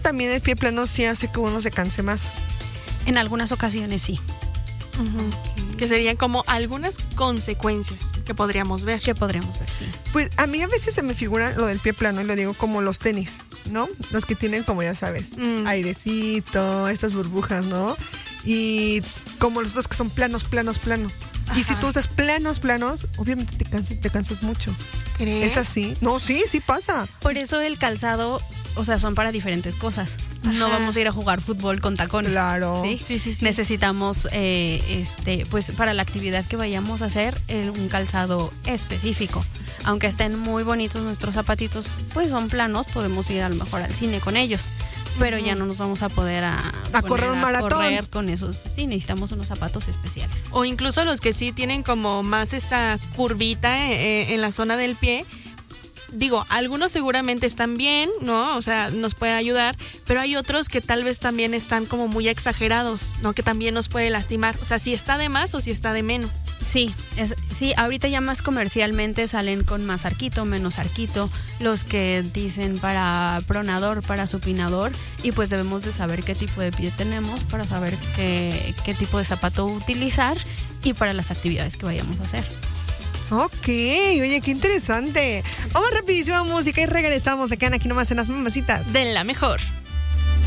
también el pie plano sí hace que uno se canse más. En algunas ocasiones sí. Que serían como algunas consecuencias que podríamos ver. Que podríamos ver, sí. Pues a mí a veces se me figura lo del pie plano y lo digo como los tenis, ¿no? Los que tienen, como ya sabes, airecito, estas burbujas, ¿no? Y como los otros que son planos. Y si tú usas planos, obviamente te cansas mucho. ¿Crees? ¿Es así? No, sí pasa. Por eso el calzado, o sea, son para diferentes cosas. No vamos a ir a jugar fútbol con tacones. Claro. Sí. Sí. Necesitamos, pues para la actividad que vayamos a hacer, un calzado específico. Aunque estén muy bonitos nuestros zapatitos, pues son planos, podemos ir a lo mejor al cine con ellos. Pero ya no nos vamos a poder a correr un maratón. Correr con esos. Sí, necesitamos unos zapatos especiales. O incluso los que sí tienen como más esta curvita en la zona del pie. Digo, algunos seguramente están bien, ¿no? O sea, nos puede ayudar, pero hay otros que tal vez también están como muy exagerados, ¿no? Que también nos puede lastimar. O sea, si está de más o si está de menos. Sí, ahorita ya más comercialmente salen con más arquito, menos arquito, los que dicen para pronador, para supinador, y pues debemos de saber qué tipo de pie tenemos para saber qué tipo de zapato utilizar y para las actividades que vayamos a hacer. Ok, oye, qué interesante. Vamos rapidísimo a música y regresamos. Se quedan aquí nomás en Las Mamacitas. De la mejor.